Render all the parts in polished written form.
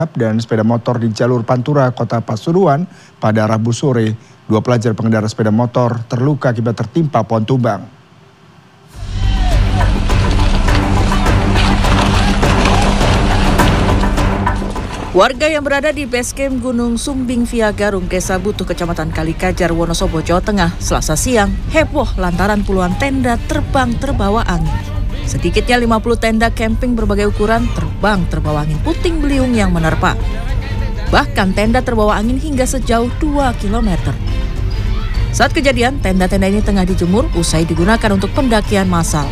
dan sepeda motor di jalur Pantura, Kota Pasuruan pada Rabu sore. 2 pelajar pengendara sepeda motor terluka akibat tertimpa pohon tumbang. Warga yang berada di basecamp Gunung Sumbing via Garung, Desa Butuh, Kecamatan Kalikajar, Wonosobo, Jawa Tengah, Selasa siang heboh lantaran puluhan tenda terbang terbawa angin. Sedikitnya 50 tenda camping berbagai ukuran terbang terbawa angin puting beliung yang menerpa. Bahkan tenda terbawa angin hingga sejauh 2 km. Saat kejadian, tenda-tenda ini tengah dijemur usai digunakan untuk pendakian massal.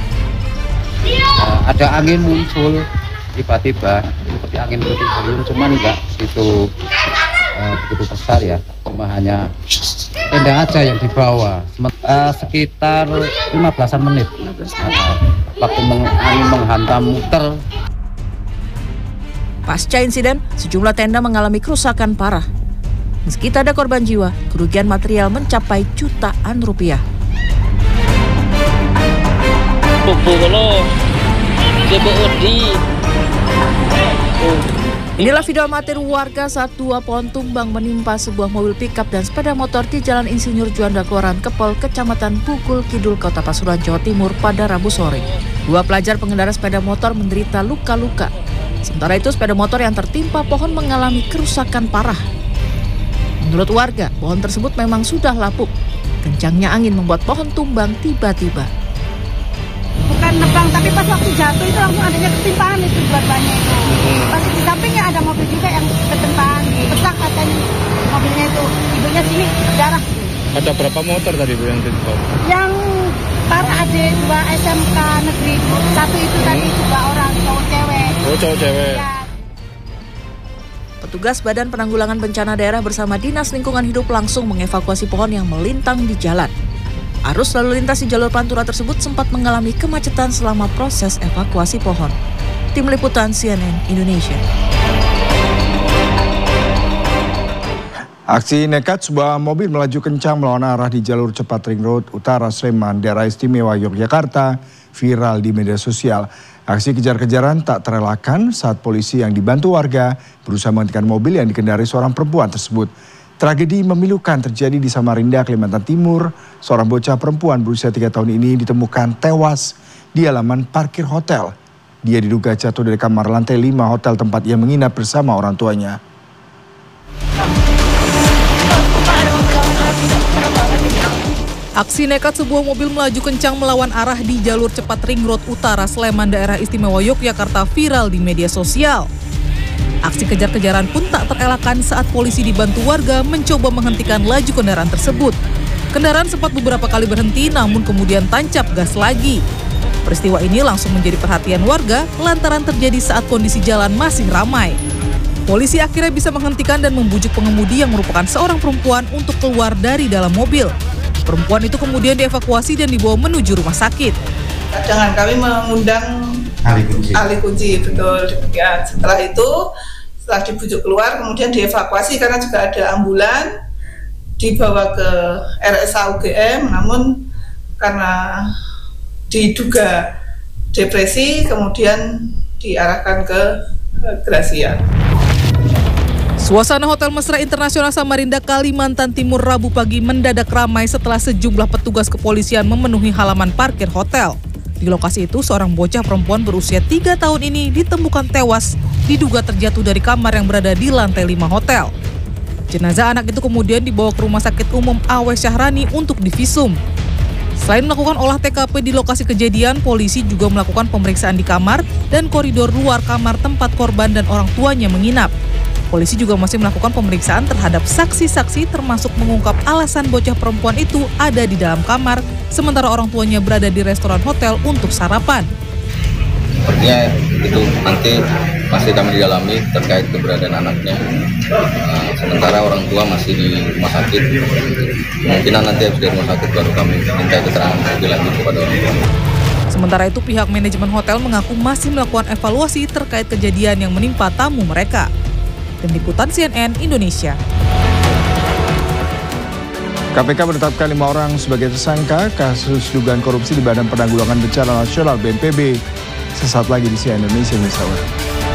Ada angin muncul tiba-tiba, seperti angin puting beliung, cuman enggak begitu besar ya, cuma hanya tenda aja yang dibawa. Sekitar 15-an menit. Waktu angin menghantam muter. Pasca insiden, sejumlah tenda mengalami kerusakan parah. Meski tak ada korban jiwa, kerugian material mencapai jutaan rupiah. Inilah video amatir warga saat 2 pohon tumbang menimpa sebuah mobil pickup dan sepeda motor di Jalan Insinyur Juanda Kelurahan Kepol, Kecamatan Bugul Kidul, Kota Pasuruan, Jawa Timur pada Rabu sore. 2 pelajar pengendara sepeda motor menderita luka-luka. Sementara itu sepeda motor yang tertimpa pohon mengalami kerusakan parah. Menurut warga, pohon tersebut memang sudah lapuk. Kencangnya angin membuat pohon tumbang tiba-tiba. Bukan nebang, tapi pas waktu jatuh itu langsung adanya ketimpaan itu dua-duanya itu. Pas di sampingnya ada mobil juga yang ketempaan, besar katanya mobilnya itu. Ibunya sini darah. Ada berapa motor tadi Bu yang ditimpa? Yang parah ada 2 SMK negeri, 1 itu tadi 2 orang cowok-cewek. Oh, cowok-cewek. Ya. Petugas Badan Penanggulangan Bencana Daerah bersama Dinas Lingkungan Hidup langsung mengevakuasi pohon yang melintang di jalan. Arus lalu lintas di jalur Pantura tersebut sempat mengalami kemacetan selama proses evakuasi pohon. Tim Liputan CNN Indonesia. Aksi nekat sebuah mobil melaju kencang melawan arah di jalur cepat Ring Road Utara Sleman, Daerah Istimewa Yogyakarta, viral di media sosial. Aksi kejar-kejaran tak terelakkan saat polisi yang dibantu warga berusaha menghentikan mobil yang dikendarai seorang perempuan tersebut. Tragedi memilukan terjadi di Samarinda, Kalimantan Timur. Seorang bocah perempuan berusia 3 tahun ini ditemukan tewas di halaman parkir hotel. Dia diduga jatuh dari kamar lantai 5 hotel tempat ia menginap bersama orang tuanya. Aksi nekat sebuah mobil melaju kencang melawan arah di jalur cepat Ring Road Utara Sleman, Daerah Istimewa Yogyakarta viral di media sosial. Aksi kejar-kejaran pun tak terelakkan saat polisi dibantu warga mencoba menghentikan laju kendaraan tersebut. Kendaraan sempat beberapa kali berhenti namun kemudian tancap gas lagi. Peristiwa ini langsung menjadi perhatian warga lantaran terjadi saat kondisi jalan masih ramai. Polisi akhirnya bisa menghentikan dan membujuk pengemudi yang merupakan seorang perempuan untuk keluar dari dalam mobil. Perempuan itu kemudian dievakuasi dan dibawa menuju rumah sakit. Dengan kami mengundang ahli kunci, betul. Ya, setelah dibujuk keluar, kemudian dievakuasi karena juga ada ambulan, dibawa ke RSA UGM, namun karena diduga depresi, kemudian diarahkan ke Gracia. Suasana Hotel Mesra Internasional Samarinda, Kalimantan Timur Rabu pagi mendadak ramai setelah sejumlah petugas kepolisian memenuhi halaman parkir hotel. Di lokasi itu, seorang bocah perempuan berusia 3 tahun ini ditemukan tewas, diduga terjatuh dari kamar yang berada di lantai 5 hotel. Jenazah anak itu kemudian dibawa ke Rumah Sakit Umum A.W. Syahrani untuk divisum. Selain melakukan olah TKP di lokasi kejadian, polisi juga melakukan pemeriksaan di kamar dan koridor luar kamar tempat korban dan orang tuanya menginap. Polisi juga masih melakukan pemeriksaan terhadap saksi-saksi termasuk mengungkap alasan bocah perempuan itu ada di dalam kamar, sementara orang tuanya berada di restoran hotel untuk sarapan. Sepertinya itu nanti masih kami didalami terkait keberadaan anaknya. Sementara orang tua masih di rumah sakit. Kemungkinan nanti habis dari rumah sakit baru kami minta keterangan lebih lanjut kepada orang tua. Sementara itu pihak manajemen hotel mengaku masih melakukan evaluasi terkait kejadian yang menimpa tamu mereka. Tim Liputan CNN Indonesia. KPK menetapkan 5 orang sebagai tersangka kasus dugaan korupsi di Badan Penanggulangan Bencana Nasional BNPB. Sesaat lagi di CNN Indonesia News Hour.